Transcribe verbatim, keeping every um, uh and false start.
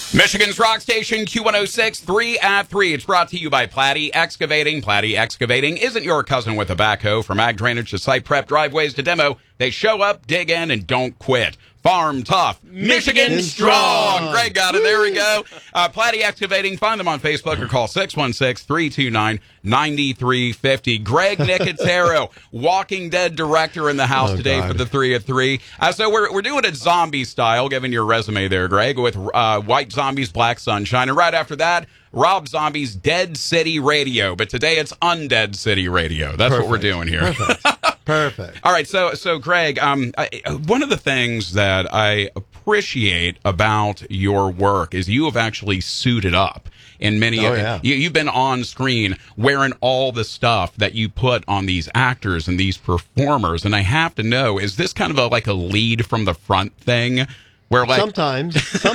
Michigan's Rock Station Q one oh six, three at three. It's brought to you by Platte Excavating. Platte Excavating isn't your cousin with a backhoe. From ag drainage to site prep, driveways to demo, they show up, dig in, and don't quit. Farm tough, Michigan, Michigan strong. strong. Greg got it. There we go. Uh, Platte Excavating. Find them on Facebook or call six one six, three two nine, nine three five zero. Greg Nicotero, Walking Dead director in the house oh, today God. for the three at three. Uh, so we're we're doing it zombie style, given your resume there, Greg, with uh, White Zombies, Black Sunshine. And right after that, Rob Zombie's Dead City Radio. But today it's Undead City Radio. That's Perfect. what we're doing here. Perfect. Perfect. All right, so so Greg, um, I, one of the things that I appreciate about your work is you have actually suited up in many. Oh, yeah. you, you've been on screen wearing all the stuff that you put on these actors and these performers, and I have to know, is this kind of a, like a lead from the front thing, where like sometimes. sometimes.